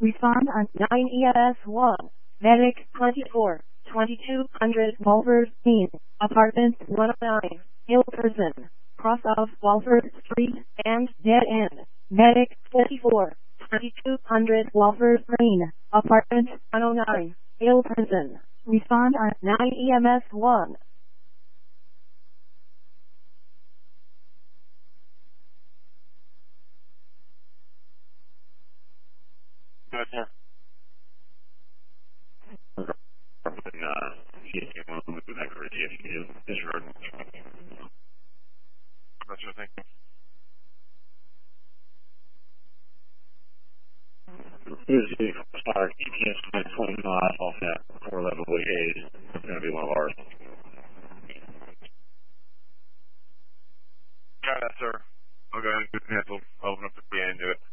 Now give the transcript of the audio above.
Respond on 9 ES1. Medic 24, 2200 Wolverine, Apartment 109, Hilperson, cross of Walford Street and dead end. Medic 24, 2200 Wolverine, Apartment 109, Hilperson. Respond on 9 EMS1. Good, sir. Gotcha, thank you. EPS 20 miles off that 411 Woody Hayes. It's going to be one of ours. Got that, sir. I'll go ahead and get the pencil. Open up the PA and do it.